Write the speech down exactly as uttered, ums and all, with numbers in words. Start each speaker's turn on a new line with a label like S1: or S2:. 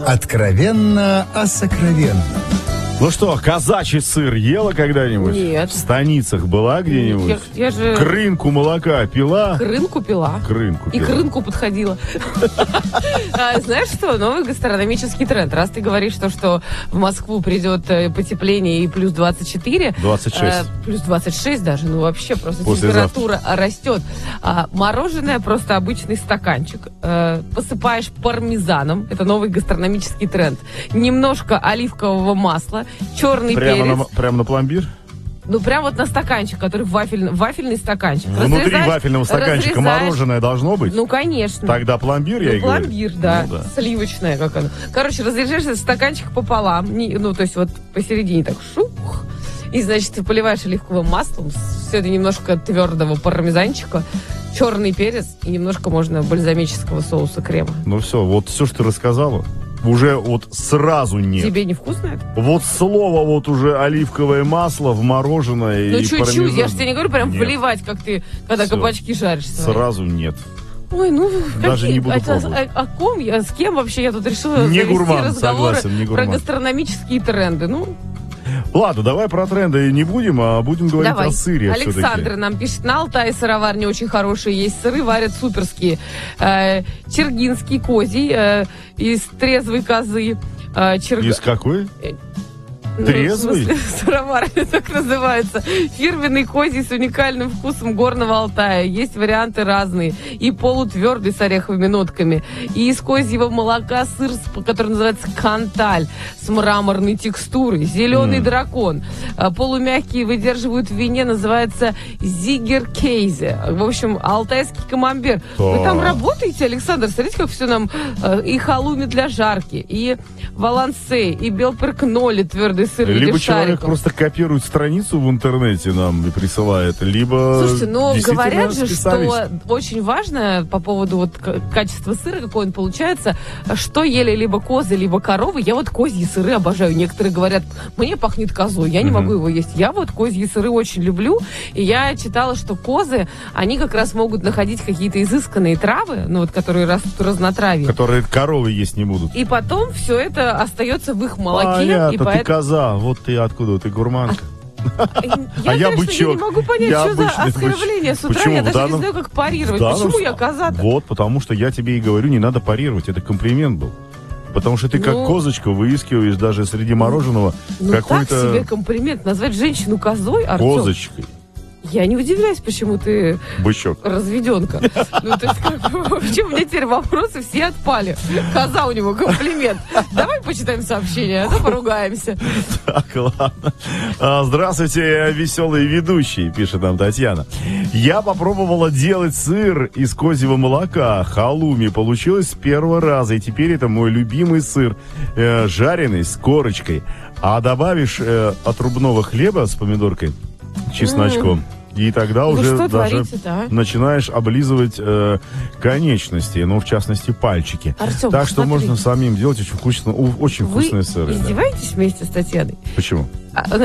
S1: Откровенно о сокровенном.
S2: Ну что, казачий сыр ела когда-нибудь?
S3: Нет.
S2: В станицах была где-нибудь?
S3: Я, я же...
S2: К рынку молока пила?
S3: К рынку пила.
S2: К рынку
S3: И
S2: пила.
S3: к рынку подходила. Знаешь что? Новый гастрономический тренд. Раз ты говоришь, что, что в Москву придет потепление и плюс двадцать четыре.
S2: двадцать шесть.
S3: Плюс двадцать шесть даже. Ну вообще просто
S2: Послезавтра.
S3: температура растет. А, мороженое просто обычный стаканчик. А, посыпаешь пармезаном. Это новый гастрономический тренд. Немножко оливкового масла. Черный
S2: Прямо
S3: перец.
S2: на, прямо на пломбир?
S3: Ну, прям вот на стаканчик, который вафель, вафельный стаканчик.
S2: Внутри
S3: Разрезаешь,
S2: вафельного стаканчика
S3: разрезаешь.
S2: мороженое должно быть?
S3: Ну, конечно.
S2: Тогда пломбир, я
S3: ну,
S2: и говорю.
S3: пломбир, да.
S2: Ну, да.
S3: Сливочное, как оно. Короче, разрежаешь этот стаканчик пополам. Не, ну, то есть вот посередине так шух. И, значит, ты поливаешь оливковым маслом. Все это немножко твердого пармезанчика. Черный перец и немножко можно бальзамического соуса крема.
S2: Ну все, вот все, что ты рассказала, уже вот сразу нет.
S3: Тебе не вкусно это?
S2: Вот слово вот уже оливковое масло в мороженое
S3: Ну,
S2: и
S3: чуть-чуть.
S2: пармезан.
S3: Я же тебе не говорю прям
S2: Нет.
S3: вливать, как ты, когда
S2: Всё.
S3: кабачки жаришь. свои.
S2: Сразу нет.
S3: Ой, ну,
S2: Даже
S3: какие,
S2: не буду
S3: это,
S2: пробовать.
S3: о, о ком я, с кем вообще я тут решила
S2: Не
S3: завести
S2: гурман,
S3: разговоры
S2: согласен, не
S3: про
S2: гурман.
S3: гастрономические тренды. Ну,
S2: Ладно, давай про тренды не будем, а будем говорить
S3: давай.
S2: о сыре
S3: Александр
S2: все-таки.
S3: нам пишет, на Алтае сыроварни очень хорошие есть, сыры варят суперские. Э, Чергинский козий э, из трезвой козы. Э, черг...
S2: Из какой?
S3: Ну,
S2: трезвый?
S3: в смысле, сыроварня так называется. Фирменный козий с уникальным вкусом горного Алтая. Есть варианты разные. И полутвердый с ореховыми нотками. И из козьего молока сыр, который называется канталь, с мраморной текстурой. Зеленый
S2: Mm.
S3: дракон. А, полумягкие выдерживают в вине, называется зигер-кейзе. В общем, алтайский камамбер. Вы там работаете, Александр? Смотрите, как все нам... э, И халуми для жарки, и валансе, и белперкноли, твердый сыр в виде
S2: Либо человек
S3: шариков.
S2: просто копирует страницу в интернете нам и присылает, либо...
S3: Слушайте, ну
S2: действительно
S3: говорят же,
S2: специалист.
S3: что очень важно по поводу вот к- качества сыра, какой он получается, что ели либо козы, либо коровы. Я вот козьи сыры обожаю. Некоторые говорят, мне пахнет козой, я не
S2: Мгм.
S3: могу его есть. Я вот козьи сыры очень люблю. И я читала, что козы, они как раз могут находить какие-то изысканные травы, ну вот, которые растут в разнотравье.
S2: Которые коровы есть не будут.
S3: И потом все это остается в их молоке.
S2: Понятно,
S3: и
S2: ты
S3: поэт-
S2: коза, вот ты откуда, ты гурманка.
S3: Я,
S2: А я
S3: конечно,
S2: бычок.
S3: я не могу понять,
S2: Я
S3: что за
S2: обычный быч.
S3: оскорбление с утра.
S2: Почему?
S3: Я
S2: В
S3: даже
S2: данном-
S3: не знаю, как парировать.
S2: В данном
S3: Почему
S2: с-
S3: я коза-то?
S2: Вот, потому что я тебе и говорю, не надо парировать, это комплимент был. Потому что ты как
S3: Ну.
S2: козочка выискиваешь даже среди мороженого
S3: Ну так себе
S2: какой-то
S3: комплимент. Назвать женщину козой, Артем?
S2: козочкой.
S3: Я не удивляюсь, почему ты
S2: Бычок.
S3: разведенка. Ну, то есть, как бы, вообще, у меня теперь вопросы все отпали. Коза у него комплимент. Давай почитаем сообщение, а то поругаемся.
S2: Так, ладно. А, Здравствуйте, веселые ведущие, пишет нам Татьяна. Я попробовала делать сыр из козьего молока. Халуми получилось с первого раза. И теперь это мой любимый сыр. э, жареный с корочкой. А добавишь э, отрубного хлеба с помидоркой, чесночком. И тогда
S3: Вы
S2: уже
S3: что
S2: даже
S3: творите-то, а?
S2: начинаешь облизывать э, конечности, ну, в частности, пальчики.
S3: Артем,
S2: так что
S3: смотри.
S2: можно самим делать очень, вкусно, у- очень
S3: Вы
S2: вкусные сыры. да.
S3: издеваетесь вместе с Татьяной?
S2: Почему?
S3: А,